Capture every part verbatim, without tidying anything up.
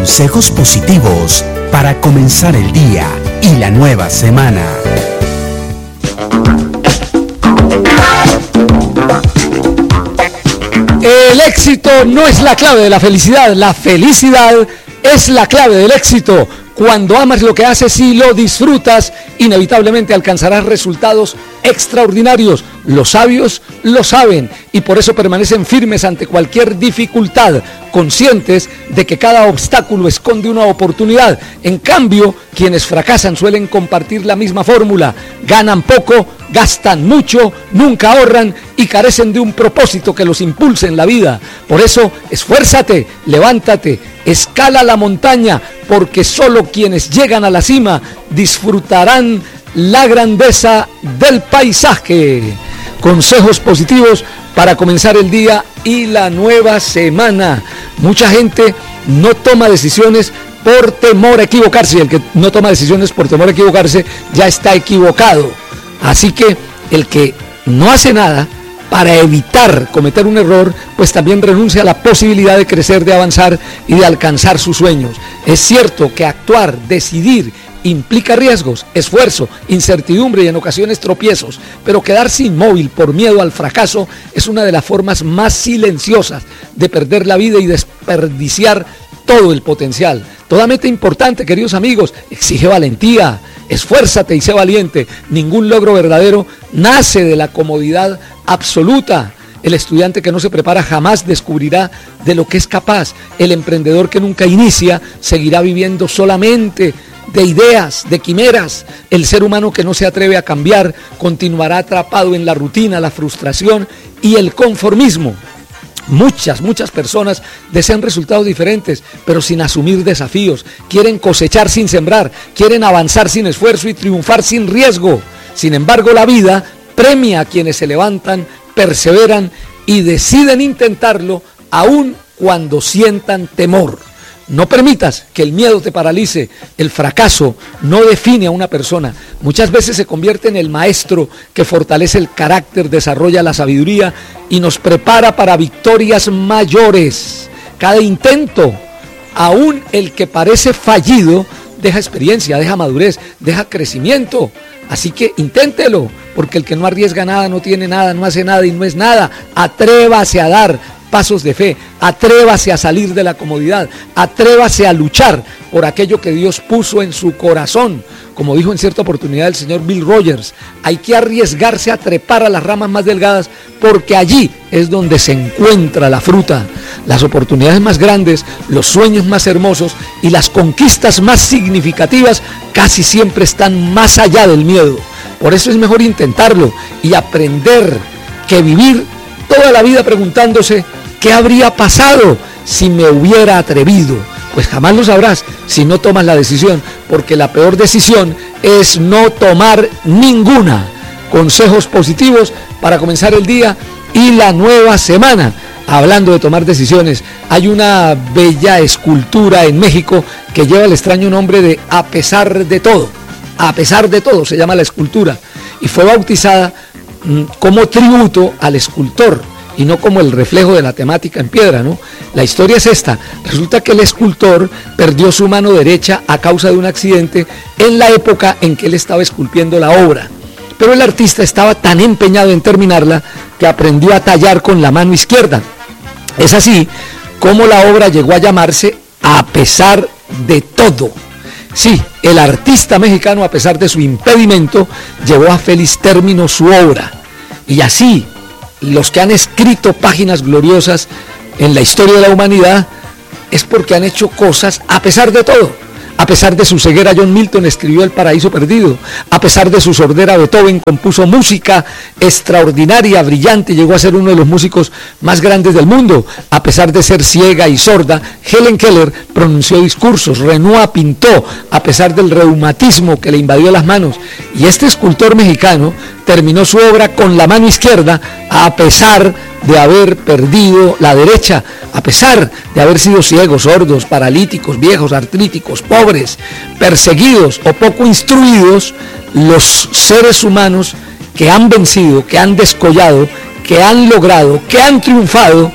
Consejos positivos para comenzar el día y la nueva semana. El éxito no es la clave de la felicidad, la felicidad es la clave del éxito. Cuando amas lo que haces y lo disfrutas, inevitablemente alcanzarás resultados extraordinarios. Los sabios lo saben y por eso permanecen firmes ante cualquier dificultad, conscientes de que cada obstáculo esconde una oportunidad. En cambio, quienes fracasan suelen compartir la misma fórmula: ganan poco, gastan mucho, nunca ahorran y carecen de un propósito que los impulse en la vida. Por eso, esfuérzate, levántate, escala la montaña, porque solo quienes llegan a la cima disfrutarán la grandeza del paisaje. Consejos positivos para comenzar el día y la nueva semana. Mucha gente no toma decisiones por temor a equivocarse, y el que no toma decisiones por temor a equivocarse ya está equivocado. Así que el que no hace nada para evitar cometer un error, pues también renuncia a la posibilidad de crecer, de avanzar y de alcanzar sus sueños. Es cierto que actuar, decidir, implica riesgos, esfuerzo, incertidumbre y en ocasiones tropiezos, pero quedarse inmóvil por miedo al fracaso es una de las formas más silenciosas de perder la vida y desperdiciar todo el potencial. Toda meta importante, queridos amigos, exige valentía. Esfuérzate y sé valiente. Ningún logro verdadero nace de la comodidad absoluta. El estudiante que no se prepara jamás descubrirá de lo que es capaz. El emprendedor que nunca inicia seguirá viviendo solamente de ideas, de quimeras. El ser humano que no se atreve a cambiar continuará atrapado en la rutina, la frustración y el conformismo. Muchas, muchas personas desean resultados diferentes, pero sin asumir desafíos. Quieren cosechar sin sembrar, quieren avanzar sin esfuerzo y triunfar sin riesgo. Sin embargo, la vida premia a quienes se levantan, perseveran y deciden intentarlo, aun cuando sientan temor. No permitas que el miedo te paralice. El fracaso no define a una persona. Muchas veces se convierte en el maestro que fortalece el carácter, desarrolla la sabiduría y nos prepara para victorias mayores. Cada intento, aun el que parece fallido, deja experiencia, deja madurez, deja crecimiento. Así que inténtelo, porque el que no arriesga nada no tiene nada, no hace nada y no es nada. Atrévase a dar pasos de fe, atrévase a salir de la comodidad, atrévase a luchar por aquello que Dios puso en su corazón. Como dijo en cierta oportunidad el señor Bill Rogers, hay que arriesgarse a trepar a las ramas más delgadas, porque allí es donde se encuentra la fruta. Las oportunidades más grandes, los sueños más hermosos y las conquistas más significativas casi siempre están más allá del miedo. Por eso es mejor intentarlo y aprender que vivir toda la vida preguntándose: ¿qué habría pasado si me hubiera atrevido? Pues jamás lo sabrás si no tomas la decisión, porque la peor decisión es no tomar ninguna. Consejos positivos para comenzar el día y la nueva semana. Hablando de tomar decisiones, hay una bella escultura en México que lleva el extraño nombre de A pesar de todo. A pesar de todo se llama la escultura, y fue bautizada como tributo al escultor y no como el reflejo de la temática en piedra, ¿no? La historia es esta: resulta que el escultor perdió su mano derecha a causa de un accidente en la época en que él estaba esculpiendo la obra, pero el artista estaba tan empeñado en terminarla que aprendió a tallar con la mano izquierda. Es así como la obra llegó a llamarse A pesar de todo. Sí, el artista mexicano, a pesar de su impedimento, llevó a feliz término su obra. Y así, los que han escrito páginas gloriosas en la historia de la humanidad es porque han hecho cosas a pesar de todo. A pesar de su ceguera, John Milton escribió El Paraíso Perdido. A pesar de su sordera, Beethoven compuso música extraordinaria, brillante, y llegó a ser uno de los músicos más grandes del mundo. A pesar de ser ciega y sorda, Helen Keller pronunció discursos. Renoir pintó, a pesar del reumatismo que le invadió las manos. Y este escultor mexicano terminó su obra con la mano izquierda, a pesar de haber perdido la derecha, a pesar de haber sido ciegos, sordos, paralíticos, viejos, artríticos, pobres, perseguidos o poco instruidos. Los seres humanos que han vencido, que han descollado, que han logrado, que han triunfado,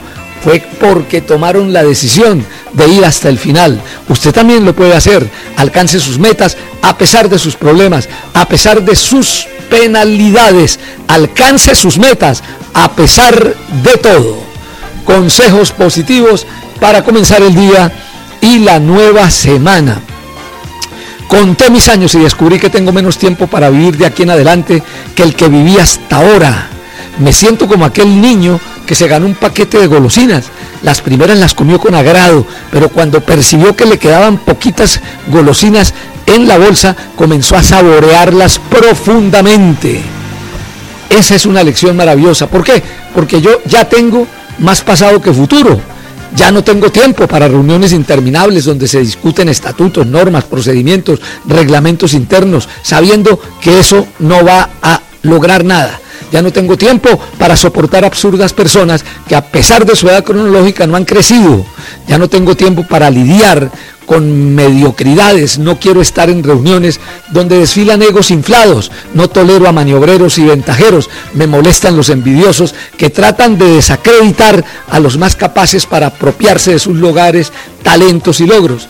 fue porque tomaron la decisión de ir hasta el final. Usted también lo puede hacer. Alcance sus metas a pesar de sus problemas, a pesar de sus penalidades. Alcance sus metas a pesar de todo. Consejos positivos para comenzar el día y la nueva semana. Conté mis años y descubrí que tengo menos tiempo para vivir de aquí en adelante que el que viví hasta ahora. Me siento como aquel niño que se ganó un paquete de golosinas. Las primeras las comió con agrado, pero cuando percibió que le quedaban poquitas golosinas en la bolsa, comenzó a saborearlas profundamente. Esa es una lección maravillosa. ¿Por qué? Porque yo ya tengo más pasado que futuro. Ya no tengo tiempo para reuniones interminables donde se discuten estatutos, normas, procedimientos, reglamentos internos, sabiendo que eso no va a lograr nada. Ya no tengo tiempo para soportar absurdas personas que a pesar de su edad cronológica no han crecido. Ya no tengo tiempo para lidiar con mediocridades. No quiero estar en reuniones donde desfilan egos inflados. No tolero a maniobreros y ventajeros. Me molestan los envidiosos que tratan de desacreditar a los más capaces para apropiarse de sus lugares, talentos y logros.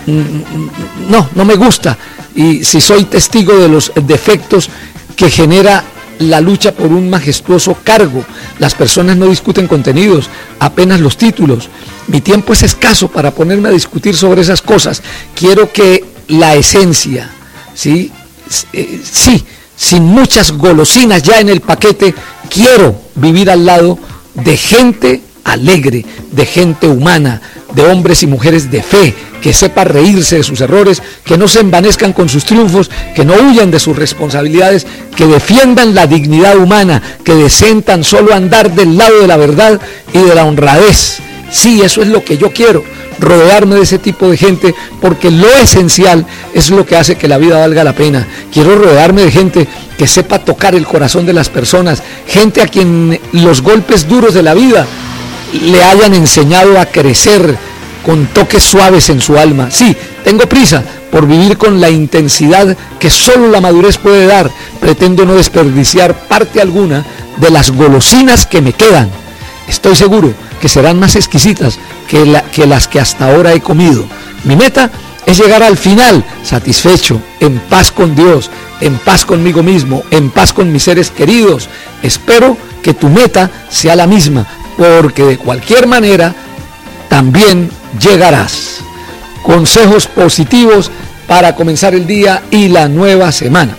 No, no me gusta. Y si soy testigo de los defectos que genera la lucha por un majestuoso cargo, las personas no discuten contenidos, apenas los títulos. Mi tiempo es escaso para ponerme a discutir sobre esas cosas. Quiero que la esencia, ¿sí? Eh, sí, sin muchas golosinas ya en el paquete, quiero vivir al lado de gente alegre, de gente humana, de hombres y mujeres de fe, que sepa reírse de sus errores, que no se envanezcan con sus triunfos, que no huyan de sus responsabilidades, que defiendan la dignidad humana, que deseen tan solo andar del lado de la verdad y de la honradez. Sí, eso es lo que yo quiero, rodearme de ese tipo de gente, porque lo esencial es lo que hace que la vida valga la pena. Quiero rodearme de gente que sepa tocar el corazón de las personas, gente a quien los golpes duros de la vida le hayan enseñado a crecer con toques suaves en su alma. Sí, tengo prisa por vivir con la intensidad que solo la madurez puede dar. Pretendo no desperdiciar parte alguna de las golosinas que me quedan. Estoy seguro que serán más exquisitas que, la, que las que hasta ahora he comido. Mi meta es llegar al final satisfecho, en paz con Dios, en paz conmigo mismo, en paz con mis seres queridos. Espero que tu meta sea la misma, porque de cualquier manera también llegarás. Consejos positivos para comenzar el día y la nueva semana.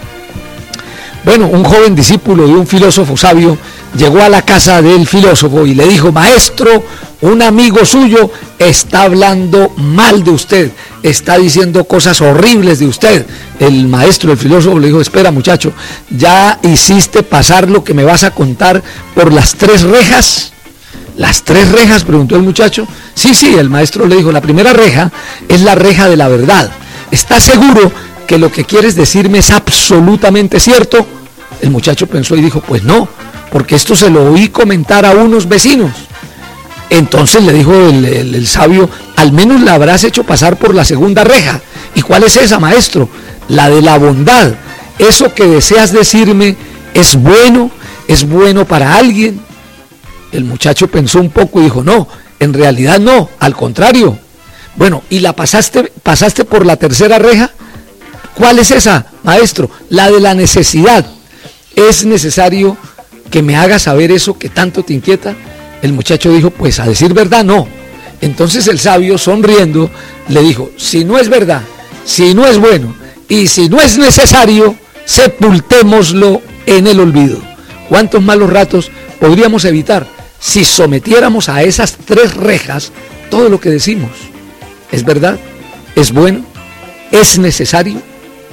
Bueno, un joven discípulo de un filósofo sabio llegó a la casa del filósofo y le dijo: maestro, un amigo suyo está hablando mal de usted, está diciendo cosas horribles de usted. El maestro, el filósofo, le dijo: espera, muchacho, ¿ya hiciste pasar lo que me vas a contar por las tres rejas? ¿Las tres rejas?, preguntó el muchacho. Sí, sí, el maestro le dijo: la primera reja es la reja de la verdad. ¿Estás seguro que lo que quieres decirme es absolutamente cierto? El muchacho pensó y dijo: pues no, porque esto se lo oí comentar a unos vecinos. Entonces le dijo el, el, el sabio: al menos la habrás hecho pasar por la segunda reja. ¿Y cuál es esa, maestro? La de la bondad. ¿Eso que deseas decirme es bueno? ¿Es bueno para alguien? El muchacho pensó un poco y dijo: no, en realidad no, al contrario. Bueno, ¿y la pasaste, pasaste por la tercera reja? ¿Cuál es esa, maestro? La de la necesidad. ¿Es necesario que me hagas saber eso que tanto te inquieta? El muchacho dijo: pues a decir verdad, no. Entonces el sabio, sonriendo, le dijo: si no es verdad, si no es bueno y si no es necesario, sepultémoslo en el olvido. ¿Cuántos malos ratos podríamos evitar si sometiéramos a esas tres rejas todo lo que decimos? ¿Es verdad? ¿Es bueno? ¿Es necesario?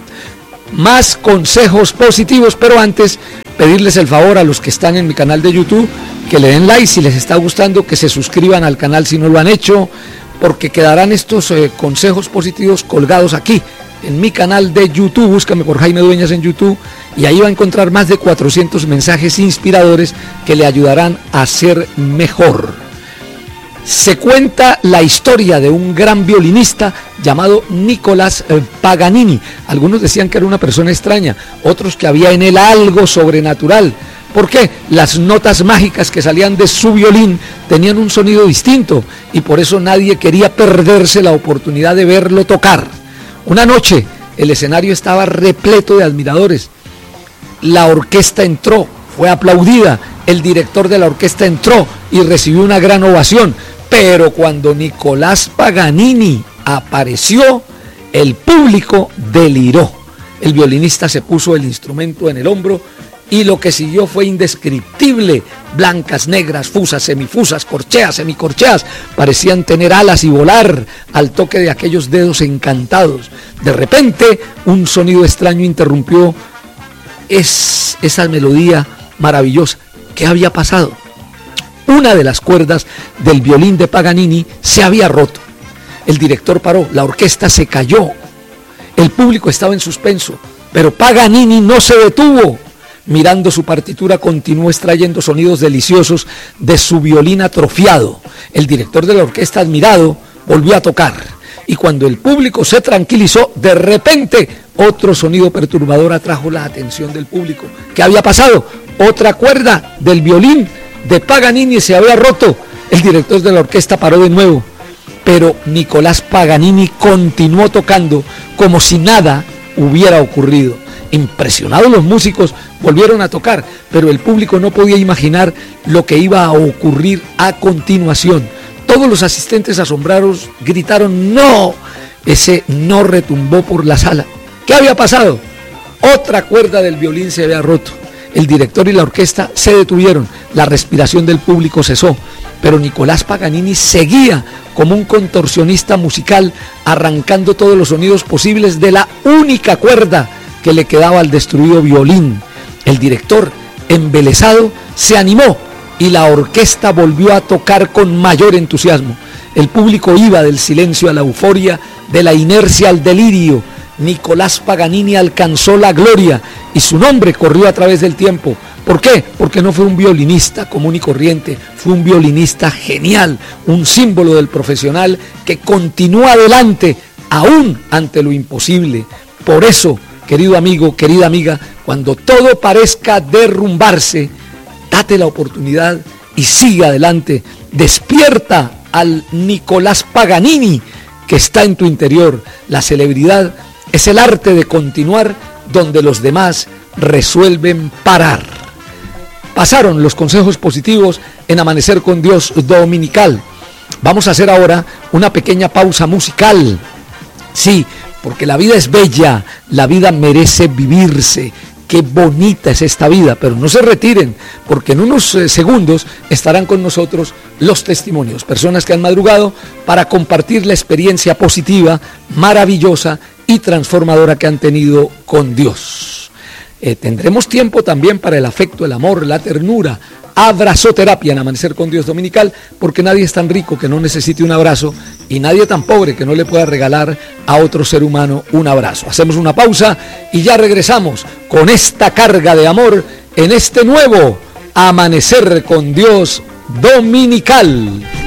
Más consejos positivos, pero antes pedirles el favor a los que están en mi canal de YouTube que le den like si les está gustando, que se suscriban al canal si no lo han hecho, porque quedarán estos eh, consejos positivos colgados aquí en mi canal de YouTube. Búscame por Jaime Dueñas en YouTube y ahí va a encontrar más de cuatrocientos mensajes inspiradores que le ayudarán a ser mejor. Se cuenta la historia de un gran violinista llamado Nicolás Paganini. Algunos decían que era una persona extraña, otros que había en él algo sobrenatural. ¿Por qué? Las notas mágicas que salían de su violín tenían un sonido distinto y por eso nadie quería perderse la oportunidad de verlo tocar. Una noche el escenario estaba repleto de admiradores. La orquesta entró, fue aplaudida, el director de la orquesta entró y recibió una gran ovación. Pero cuando Nicolás Paganini apareció, el público deliró. El violinista se puso el instrumento en el hombro y lo que siguió fue indescriptible. Blancas, negras, fusas, semifusas, corcheas, semicorcheas, parecían tener alas y volar al toque de aquellos dedos encantados. De repente, un sonido extraño interrumpió es, esa melodía maravillosa. ¿Qué había pasado? Una de las cuerdas del violín de Paganini se había roto. El director paró, la orquesta se cayó. El público estaba en suspenso, pero Paganini no se detuvo. Mirando su partitura, continuó extrayendo sonidos deliciosos de su violín atrofiado. El director de la orquesta, admirado, volvió a tocar. Y cuando el público se tranquilizó, de repente, otro sonido perturbador atrajo la atención del público. ¿Qué había pasado? Otra cuerda del violín de Paganini se había roto. El director de la orquesta paró de nuevo, pero Nicolás Paganini continuó tocando como si nada hubiera ocurrido. Impresionados los músicos volvieron a tocar, pero el público no podía imaginar lo que iba a ocurrir a continuación. Todos los asistentes asombrados gritaron ¡no! Ese no retumbó por la sala. ¿Qué había pasado? Otra cuerda del violín se había roto. El director y la orquesta se detuvieron, la respiración del público cesó, pero Nicolás Paganini seguía como un contorsionista musical, arrancando todos los sonidos posibles de la única cuerda que le quedaba al destruido violín. El director, embelesado, se animó y la orquesta volvió a tocar con mayor entusiasmo. El público iba del silencio a la euforia, de la inercia al delirio. Nicolás Paganini alcanzó la gloria y su nombre corrió a través del tiempo. ¿Por qué? Porque no fue un violinista común y corriente, fue un violinista genial, un símbolo del profesional que continúa adelante aún ante lo imposible. Por eso, querido amigo, querida amiga, cuando todo parezca derrumbarse, date la oportunidad y sigue adelante. Despierta al Nicolás Paganini que está en tu interior. La celebridad es el arte de continuar donde los demás resuelven parar. Pasaron los consejos positivos en Amanecer con Dios Dominical. Vamos a hacer ahora una pequeña pausa musical. Sí, porque la vida es bella, la vida merece vivirse. Qué bonita es esta vida, pero no se retiren, porque en unos eh, segundos estarán con nosotros los testimonios, personas que han madrugado para compartir la experiencia positiva, maravillosa y transformadora que han tenido con Dios. Eh, tendremos tiempo también para el afecto, el amor, la ternura, abrazoterapia en Amanecer con Dios Dominical, porque nadie es tan rico que no necesite un abrazo y nadie tan pobre que no le pueda regalar a otro ser humano un abrazo. Hacemos una pausa y ya regresamos con esta carga de amor en este nuevo Amanecer con Dios Dominical.